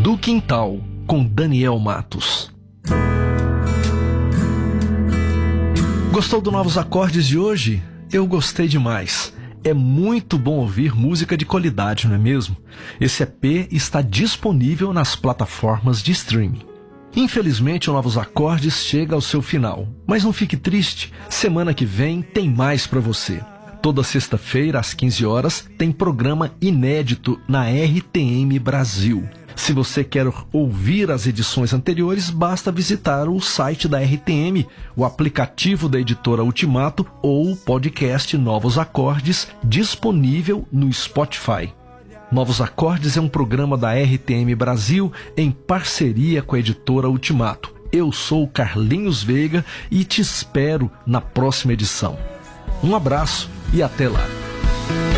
Do Quintal, com Daniel Matos. Gostou do Novos Acordes de hoje? Eu gostei demais. É muito bom ouvir música de qualidade, não é mesmo? Esse EP está disponível nas plataformas de streaming. Infelizmente, o Novos Acordes chega ao seu final. Mas não fique triste, semana que vem tem mais para você. Toda sexta-feira, às 15 horas, tem programa inédito na RTM Brasil. Se você quer ouvir as edições anteriores, basta visitar o site da RTM, o aplicativo da editora Ultimato ou o podcast Novos Acordes, disponível no Spotify. Novos Acordes é um programa da RTM Brasil em parceria com a editora Ultimato. Eu sou Carlinhos Veiga e te espero na próxima edição. Um abraço e até lá.